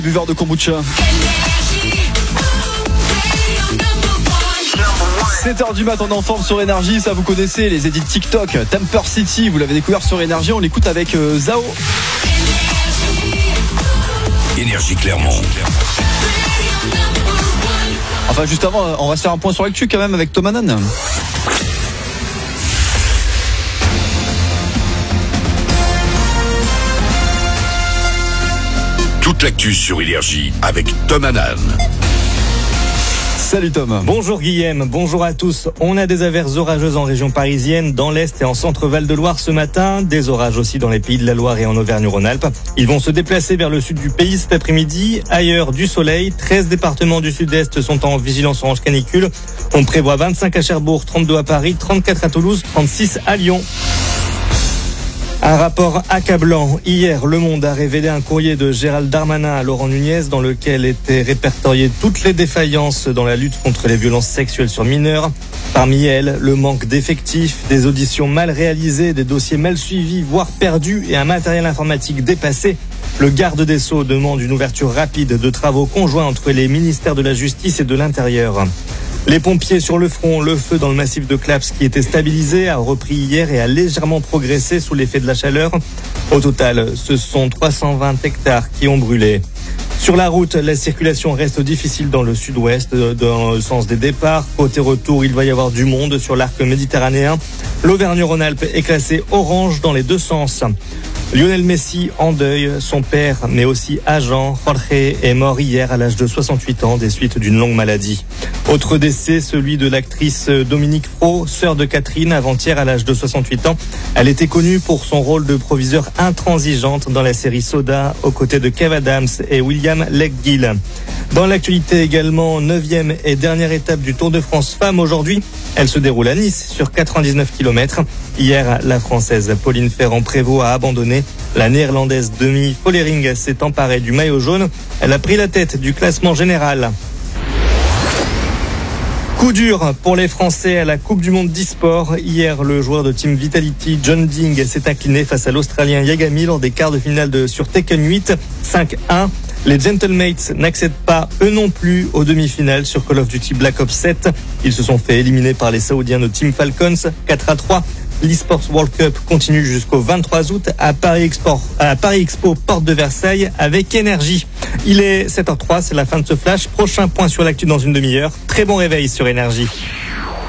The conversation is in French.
Buveur de kombucha. 7h du matin, on est en forme sur Énergie, ça vous connaissez, les edits TikTok, Temper City, vous l'avez découvert sur Énergie, on l'écoute avec Zao. Énergie Clermont. Enfin juste avant, on va se faire un point sur l'actu quand même avec Thomas Nan. Toute l'actu sur Énergie avec Thomas Nan. Salut Tom. Bonjour Guillaume, bonjour à tous. On a des averses orageuses en région parisienne, dans l'Est et en centre Val-de-Loire ce matin. Des orages aussi dans les pays de la Loire et en Auvergne-Rhône-Alpes. Ils vont se déplacer vers le sud du pays cet après-midi. Ailleurs, du soleil. 13 départements du sud-est sont en vigilance orange canicule. On prévoit 25 à Cherbourg, 32 à Paris, 34 à Toulouse, 36 à Lyon. Un rapport accablant. Hier, Le Monde a révélé un courrier de Gérald Darmanin à Laurent Nunez dans lequel étaient répertoriées toutes les défaillances dans la lutte contre les violences sexuelles sur mineurs. Parmi elles, le manque d'effectifs, des auditions mal réalisées, des dossiers mal suivis, voire perdus et un matériel informatique dépassé. Le garde des Sceaux demande une ouverture rapide de travaux conjoints entre les ministères de la Justice et de l'Intérieur. Les pompiers sur le front, le feu dans le massif de Claps qui était stabilisé a repris hier et a légèrement progressé sous l'effet de la chaleur. Au total, ce sont 320 hectares qui ont brûlé. Sur la route, la circulation reste difficile dans le sud-ouest, dans le sens des départs. Côté retour, il va y avoir du monde sur l'arc méditerranéen. L'Auvergne-Rhône-Alpes est classée orange dans les deux sens. Lionel Messi en deuil, son père, mais aussi agent, Jorge, est mort hier à l'âge de 68 ans des suites d'une longue maladie. Autre décès, celui de l'actrice Dominique Fro, sœur de Catherine, avant-hier à l'âge de 68 ans. Elle était connue pour son rôle de proviseur intransigeante dans la série Soda, aux côtés de Kev Adams et William Leggill. Dans l'actualité également, 9e et dernière étape du Tour de France Femmes aujourd'hui. Elle se déroule à Nice sur 99 km. Hier, la Française Pauline Ferrand-Prévot a abandonné. La Néerlandaise Demi Vollering s'est emparée du maillot jaune. Elle a pris la tête du classement général. Coup dur pour les Français à la Coupe du Monde d'e-sport. Hier, le joueur de Team Vitality, John Ding, s'est incliné face à l'Australien Yagami lors des quarts de finale sur Tekken 8, 5-1. Les Gentlemates n'accèdent pas, eux non plus, aux demi-finales sur Call of Duty Black Ops 7. Ils se sont fait éliminer par les Saoudiens de Team Falcons, 4-3. L'eSports World Cup continue jusqu'au 23 août à Paris Expo, porte de Versailles, avec Énergie. Il est 7h03, c'est la fin de ce flash. Prochain point sur l'actu dans une demi-heure. Très bon réveil sur Énergie.